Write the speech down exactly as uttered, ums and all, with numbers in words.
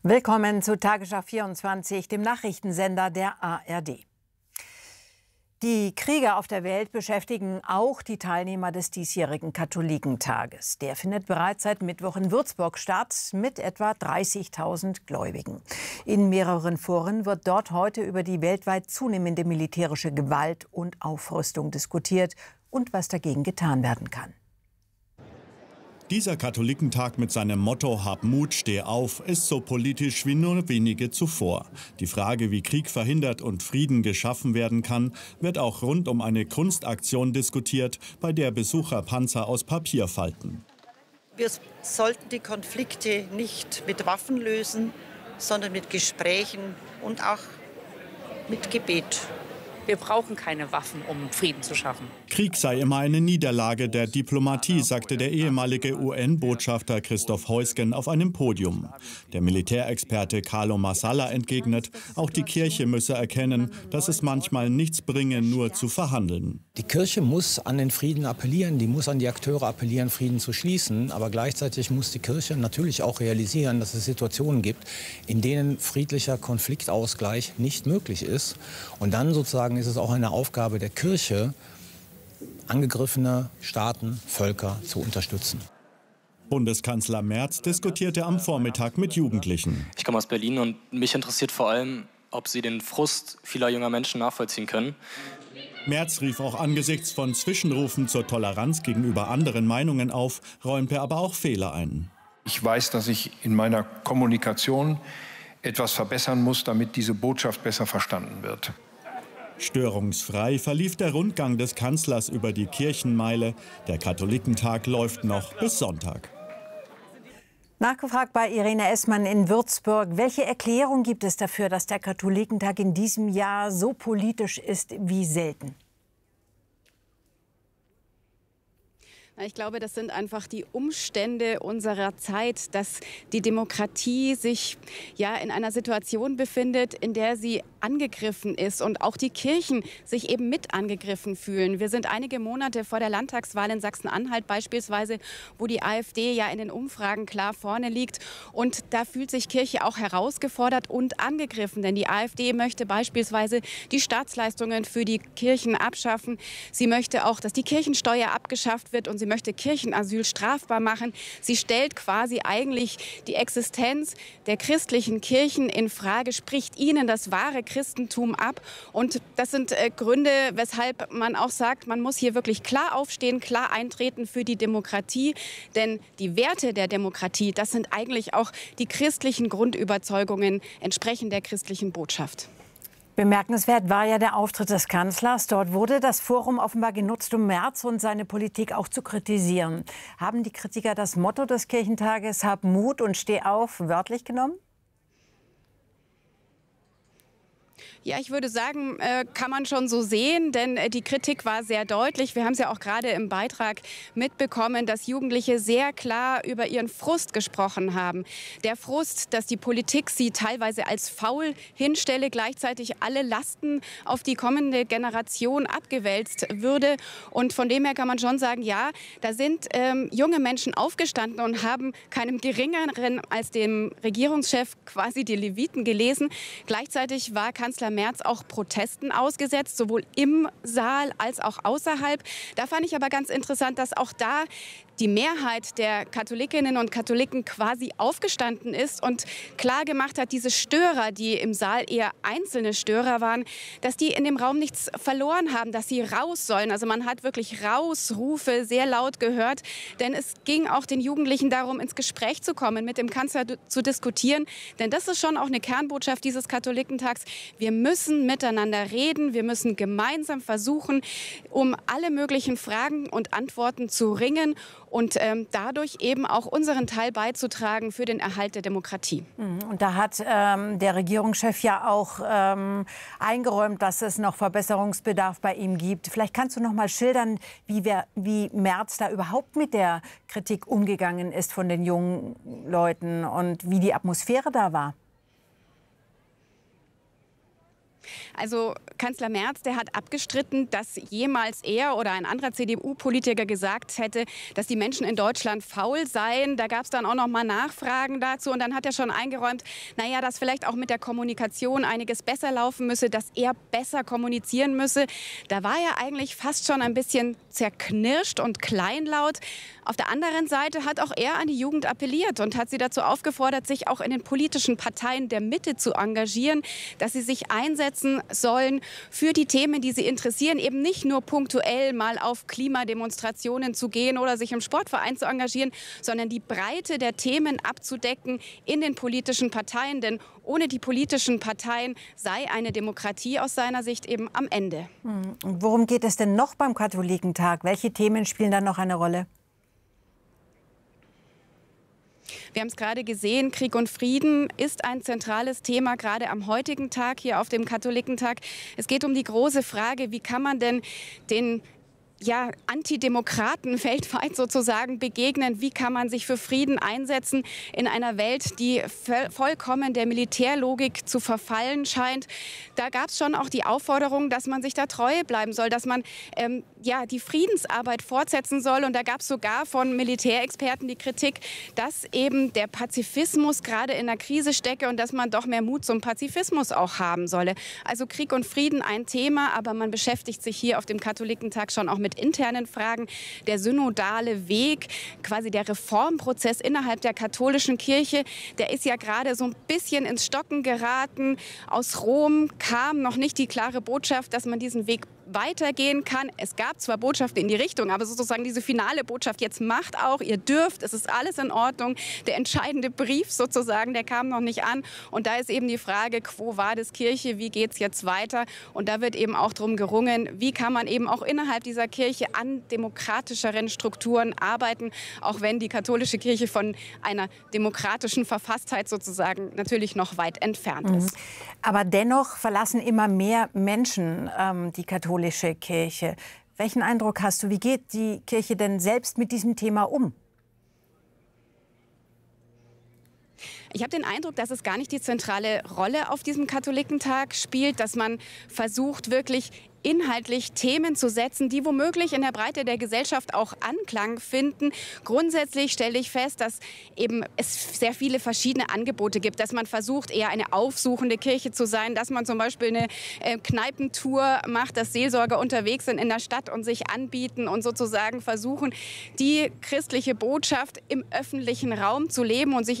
Willkommen zu Tagesschau vierundzwanzig, dem Nachrichtensender der A R D. Die Kriege auf der Welt beschäftigen auch die Teilnehmer des diesjährigen Katholikentages. Der findet bereits seit Mittwoch in Würzburg statt, mit etwa dreißigtausend Gläubigen. In mehreren Foren wird dort heute über die weltweit zunehmende militärische Gewalt und Aufrüstung diskutiert und was dagegen getan werden kann. Dieser Katholikentag mit seinem Motto "Hab Mut, steh auf" ist so politisch wie nur wenige zuvor. Die Frage, wie Krieg verhindert und Frieden geschaffen werden kann, wird auch rund um eine Kunstaktion diskutiert, bei der Besucher Panzer aus Papier falten. Wir sollten die Konflikte nicht mit Waffen lösen, sondern mit Gesprächen und auch mit Gebet. Wir brauchen keine Waffen, um Frieden zu schaffen. Krieg sei immer eine Niederlage der Diplomatie, sagte der ehemalige U N-Botschafter Christoph Heusgen auf einem Podium. Der Militärexperte Carlo Massala entgegnet, auch die Kirche müsse erkennen, dass es manchmal nichts bringe, nur zu verhandeln. Die Kirche muss an den Frieden appellieren, die muss an die Akteure appellieren, Frieden zu schließen. Aber gleichzeitig muss die Kirche natürlich auch realisieren, dass es Situationen gibt, in denen friedlicher Konfliktausgleich nicht möglich ist. Und dann sozusagen ist es auch eine Aufgabe der Kirche, angegriffene Staaten, Völker zu unterstützen. Bundeskanzler Merz diskutierte am Vormittag mit Jugendlichen. Ich komme aus Berlin und mich interessiert vor allem, ob sie den Frust vieler junger Menschen nachvollziehen können. Merz rief auch angesichts von Zwischenrufen zur Toleranz gegenüber anderen Meinungen auf, räumte aber auch Fehler ein. Ich weiß, dass ich in meiner Kommunikation etwas verbessern muss, damit diese Botschaft besser verstanden wird. Störungsfrei verlief der Rundgang des Kanzlers über die Kirchenmeile. Der Katholikentag läuft noch bis Sonntag. Nachgefragt bei Irene Essmann in Würzburg. Welche Erklärung gibt es dafür, dass der Katholikentag in diesem Jahr so politisch ist wie selten? Ich glaube, das sind einfach die Umstände unserer Zeit, dass die Demokratie sich ja in einer Situation befindet, in der sie angegriffen ist und auch die Kirchen sich eben mit angegriffen fühlen. Wir sind einige Monate vor der Landtagswahl in Sachsen-Anhalt beispielsweise, wo die AfD ja in den Umfragen klar vorne liegt. Und da fühlt sich Kirche auch herausgefordert und angegriffen. Denn die AfD möchte beispielsweise die Staatsleistungen für die Kirchen abschaffen. Sie möchte auch, dass die Kirchensteuer abgeschafft wird und sie möchte Kirchenasyl strafbar machen. Sie stellt quasi eigentlich die Existenz der christlichen Kirchen in Frage, spricht ihnen das wahre Christentum ab. Und das sind äh, Gründe, weshalb man auch sagt, man muss hier wirklich klar aufstehen, klar eintreten für die Demokratie. Denn die Werte der Demokratie, das sind eigentlich auch die christlichen Grundüberzeugungen, entsprechend der christlichen Botschaft. Bemerkenswert war ja der Auftritt des Kanzlers. Dort wurde das Forum offenbar genutzt, um Merz und seine Politik auch zu kritisieren. Haben die Kritiker das Motto des Kirchentages "Hab Mut und steh auf" wörtlich genommen? Ja, ich würde sagen, äh, kann man schon so sehen, denn äh, die Kritik war sehr deutlich. Wir haben es ja auch gerade im Beitrag mitbekommen, dass Jugendliche sehr klar über ihren Frust gesprochen haben. Der Frust, dass die Politik sie teilweise als faul hinstelle, gleichzeitig alle Lasten auf die kommende Generation abgewälzt würde. Und von dem her kann man schon sagen, ja, da sind ähm, junge Menschen aufgestanden und haben keinem Geringeren als dem Regierungschef quasi die Leviten gelesen. Gleichzeitig war Kanzler Merz auch Protesten ausgesetzt, sowohl im Saal als auch außerhalb. Da fand ich aber ganz interessant, dass auch da die Mehrheit der Katholikinnen und Katholiken quasi aufgestanden ist und klar gemacht hat, diese Störer, die im Saal eher einzelne Störer waren, dass die in dem Raum nichts verloren haben, dass sie raus sollen. Also man hat wirklich Rausrufe sehr laut gehört, denn es ging auch den Jugendlichen darum, ins Gespräch zu kommen, mit dem Kanzler zu diskutieren. Denn das ist schon auch eine Kernbotschaft dieses Katholikentags. Wir müssen miteinander reden, wir müssen gemeinsam versuchen, um alle möglichen Fragen und Antworten zu ringen und ähm, dadurch eben auch unseren Teil beizutragen für den Erhalt der Demokratie. Und da hat ähm, der Regierungschef ja auch ähm, eingeräumt, dass es noch Verbesserungsbedarf bei ihm gibt. Vielleicht kannst du noch mal schildern, wie, wer, wie Merz da überhaupt mit der Kritik umgegangen ist von den jungen Leuten und wie die Atmosphäre da war. Also Kanzler Merz, der hat abgestritten, dass jemals er oder ein anderer C D U-Politiker gesagt hätte, dass die Menschen in Deutschland faul seien. Da gab es dann auch noch mal Nachfragen dazu. Und dann hat er schon eingeräumt, naja, dass vielleicht auch mit der Kommunikation einiges besser laufen müsse, dass er besser kommunizieren müsse. Da war er eigentlich fast schon ein bisschen zerknirscht und kleinlaut. Auf der anderen Seite hat auch er an die Jugend appelliert und hat sie dazu aufgefordert, sich auch in den politischen Parteien der Mitte zu engagieren, dass sie sich einsetzen sollen für die Themen, die sie interessieren, eben nicht nur punktuell mal auf Klimademonstrationen zu gehen oder sich im Sportverein zu engagieren, sondern die Breite der Themen abzudecken in den politischen Parteien. Denn ohne die politischen Parteien sei eine Demokratie aus seiner Sicht eben am Ende. Und worum geht es denn noch beim Katholikentag? Welche Themen spielen da noch eine Rolle? Wir haben es gerade gesehen, Krieg und Frieden ist ein zentrales Thema, gerade am heutigen Tag hier auf dem Katholikentag. Es geht um die große Frage, wie kann man denn den ja, Antidemokraten weltweit sozusagen begegnen. Wie kann man sich für Frieden einsetzen in einer Welt, die vollkommen der Militärlogik zu verfallen scheint? Da gab es schon auch die Aufforderung, dass man sich da treu bleiben soll, dass man ähm, ja, die Friedensarbeit fortsetzen soll. Und da gab es sogar von Militärexperten die Kritik, dass eben der Pazifismus gerade in der Krise stecke und dass man doch mehr Mut zum Pazifismus auch haben solle. Also Krieg und Frieden ein Thema, aber man beschäftigt sich hier auf dem Katholikentag schon auch mit mit internen Fragen. Der synodale Weg, quasi der Reformprozess innerhalb der katholischen Kirche, der ist ja gerade so ein bisschen ins Stocken geraten. Aus Rom kam noch nicht die klare Botschaft, dass man diesen Weg weitergehen kann. Es gab zwar Botschaften in die Richtung, aber sozusagen diese finale Botschaft, jetzt macht auch, ihr dürft, es ist alles in Ordnung. Der entscheidende Brief sozusagen, der kam noch nicht an. Und da ist eben die Frage, quo vadis Kirche, wie geht es jetzt weiter? Und da wird eben auch darum gerungen, wie kann man eben auch innerhalb dieser Kirche an demokratischeren Strukturen arbeiten, auch wenn die katholische Kirche von einer demokratischen Verfasstheit sozusagen natürlich noch weit entfernt ist. Aber dennoch verlassen immer mehr Menschen ähm, die katholische Kirche. Welchen Eindruck hast du? Wie geht die Kirche denn selbst mit diesem Thema um? Ich habe den Eindruck, dass es gar nicht die zentrale Rolle auf diesem Katholikentag spielt, dass man versucht, wirklich inhaltlich Themen zu setzen, die womöglich in der Breite der Gesellschaft auch Anklang finden. Grundsätzlich stelle ich fest, dass eben es sehr viele verschiedene Angebote gibt, dass man versucht, eher eine aufsuchende Kirche zu sein, dass man zum Beispiel eine äh, Kneipentour macht, dass Seelsorger unterwegs sind in der Stadt und sich anbieten und sozusagen versuchen, die christliche Botschaft im öffentlichen Raum zu leben und sich